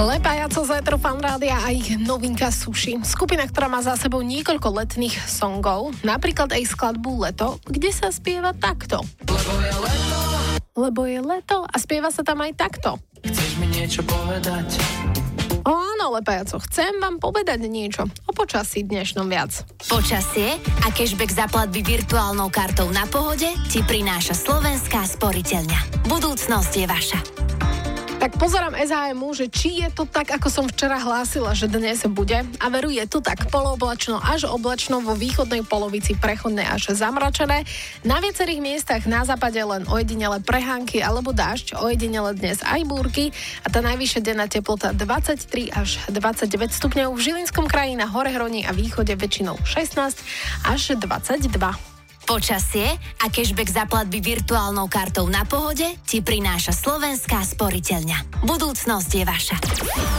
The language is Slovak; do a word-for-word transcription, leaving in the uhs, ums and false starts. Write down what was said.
Lepájaco z éteru Fan Rádia a ich novinka Sushi. Skupina, ktorá má za sebou niekoľko letných songov, napríklad aj skladbu Leto, kde sa spieva takto. Lebo je leto. Lebo je leto a spieva sa tam aj takto. Chceš mi niečo povedať? Áno, Lepájaco, chcem vám povedať niečo o počasí dnešnom viac. Počasie a cashback za platby virtuálnou kartou Na Pohode ti prináša Slovenská sporiteľňa. Budúcnosť je vaša. Tak pozerám es há emu, že či je to tak, ako som včera hlásila, že dnes bude. A veru je to tak polooblačno až oblačno, vo východnej polovici prechodné až zamračené. Na viacerých miestach na západe len ojedinele prehánky alebo dážď, ojedinele dnes aj búrky a tá najvyššia denná teplota dvadsaťtri až dvadsaťdeväť stupňov. V Žilinskom kraji na Horehroní a východe väčšinou šestnásť až dvadsaťdva. Počasie a cashback za platby virtuálnou kartou Na Pohode ti prináša Slovenská sporiteľňa. Budúcnosť je vaša.